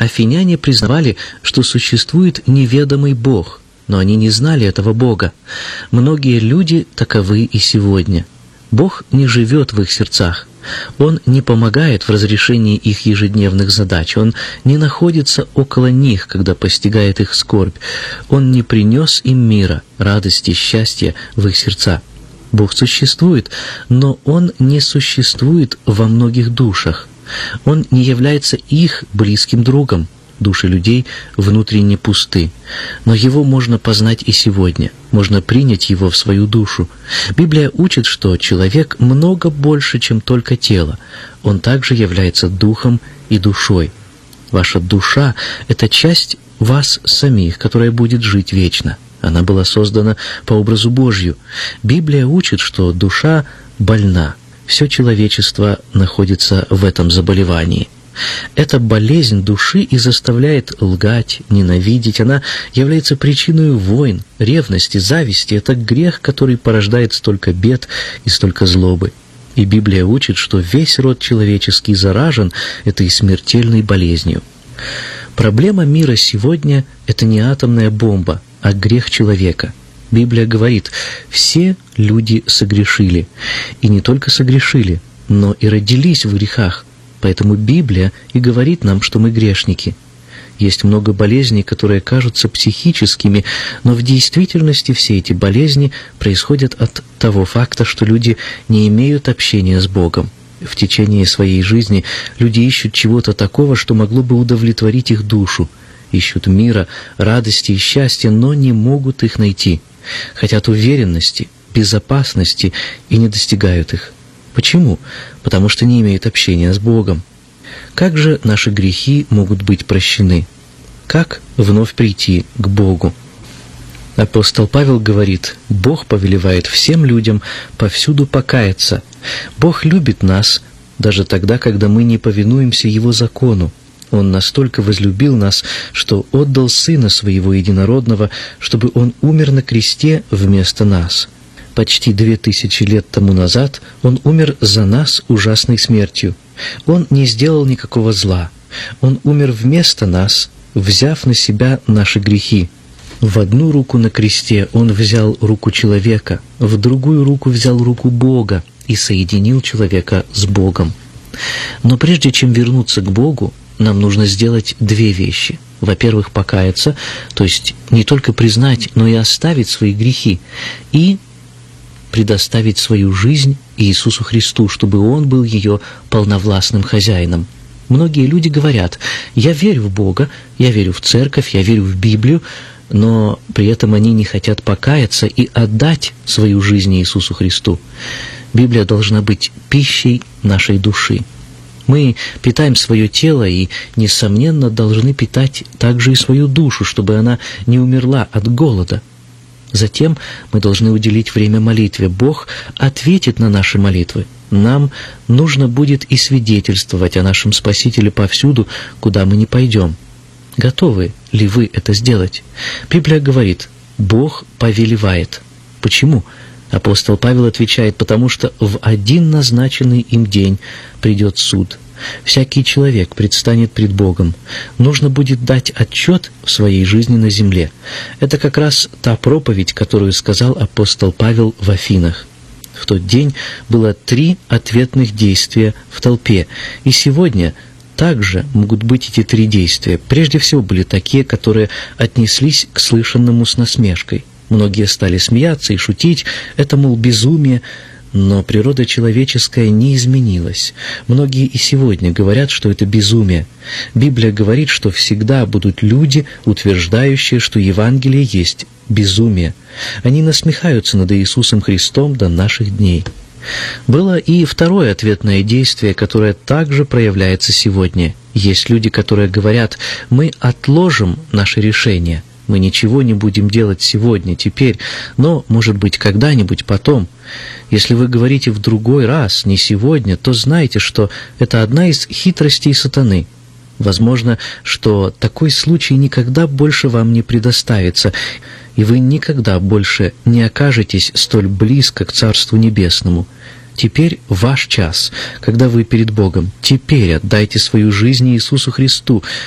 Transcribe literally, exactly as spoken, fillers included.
Афиняне признавали, что существует неведомый Бог, но они не знали этого Бога. Многие люди таковы и сегодня. Бог не живет в их сердцах. Он не помогает в разрешении их ежедневных задач. Он не находится около них, когда постигает их скорбь. Он не принес им мира, радости, счастья в их сердца. Бог существует, но Он не существует во многих душах. Он не является их близким другом. Души людей внутренне пусты. Но Его можно познать и сегодня. Можно принять Его в свою душу. Библия учит, что человек много больше, чем только тело. Он также является духом и душой. Ваша душа — это часть вас самих, которая будет жить вечно. Она была создана по образу Божью. Библия учит, что душа больна. Все человечество находится в этом заболевании. Эта болезнь души и заставляет лгать, ненавидеть. Она является причиной войн, ревности, зависти. Это грех, который порождает столько бед и столько злобы. И Библия учит, что весь род человеческий заражен этой смертельной болезнью. Проблема мира сегодня — это не атомная бомба, а грех человека. Библия говорит, все люди согрешили. И не только согрешили, но и родились в грехах. Поэтому Библия и говорит нам, что мы грешники. Есть много болезней, которые кажутся психическими, но в действительности все эти болезни происходят от того факта, что люди не имеют общения с Богом. В течение своей жизни люди ищут чего-то такого, что могло бы удовлетворить их душу. Ищут мира, радости и счастья, но не могут их найти. Хотят уверенности, безопасности и не достигают их. Почему? Потому что не имеют общения с Богом. Как же наши грехи могут быть прощены? Как вновь прийти к Богу? Апостол Павел говорит, Бог повелевает всем людям повсюду покаяться. Бог любит нас даже тогда, когда мы не повинуемся Его закону. Он настолько возлюбил нас, что отдал Сына Своего Единородного, чтобы Он умер на кресте вместо нас. Почти две тысячи лет тому назад Он умер за нас ужасной смертью. Он не сделал никакого зла. Он умер вместо нас, взяв на себя наши грехи. В одну руку на кресте Он взял руку человека, в другую руку взял руку Бога и соединил человека с Богом. Но прежде чем вернуться к Богу, нам нужно сделать две вещи. Во-первых, покаяться, то есть не только признать, но и оставить свои грехи, и предоставить свою жизнь Иисусу Христу, чтобы Он был ее полновластным хозяином. Многие люди говорят, я верю в Бога, я верю в церковь, я верю в Библию, но при этом они не хотят покаяться и отдать свою жизнь Иисусу Христу. Библия должна быть пищей нашей души. Мы питаем свое тело и, несомненно, должны питать также и свою душу, чтобы она не умерла от голода. Затем мы должны уделить время молитве. Бог ответит на наши молитвы. Нам нужно будет и свидетельствовать о нашем Спасителе повсюду, куда мы ни пойдем. Готовы ли вы это сделать? Библия говорит, Бог повелевает. Почему? Апостол Павел отвечает, потому что в один назначенный им день придет суд. Всякий человек предстанет пред Богом. Нужно будет дать отчет в своей жизни на земле. Это как раз та проповедь, которую сказал апостол Павел в Афинах. В тот день было три ответных действия в толпе. И сегодня также могут быть эти три действия. Прежде всего были такие, которые отнеслись к слышанному с насмешкой. Многие стали смеяться и шутить. Это, мол, безумие. Но природа человеческая не изменилась. Многие и сегодня говорят, что это безумие. Библия говорит, что всегда будут люди, утверждающие, что Евангелие есть безумие. Они насмехаются над Иисусом Христом до наших дней. Было и второе ответное действие, которое также проявляется сегодня. Есть люди, которые говорят, мы отложим наше решение. Мы ничего не будем делать сегодня, теперь, но, может быть, когда-нибудь потом. Если вы говорите в другой раз, не сегодня, то знайте, что это одна из хитростей сатаны. Возможно, что такой случай никогда больше вам не предоставится, и вы никогда больше не окажетесь столь близко к Царству Небесному. Теперь ваш час, когда вы перед Богом. Теперь отдайте свою жизнь Иисусу Христу.